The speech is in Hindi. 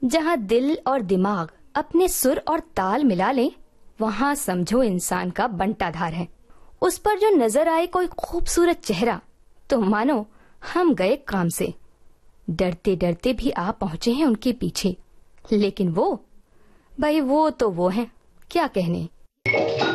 जहाँ दिल और दिमाग अपने सुर और ताल मिला लें, वहाँ समझो इंसान का बंटाधार है। उस पर जो नजर आए कोई खूबसूरत चेहरा, तो मानो हम गए काम से। डरते डरते भी आ पहुंचे हैं उनके पीछे, लेकिन वो, भाई वो तो वो हैं, क्या कहने।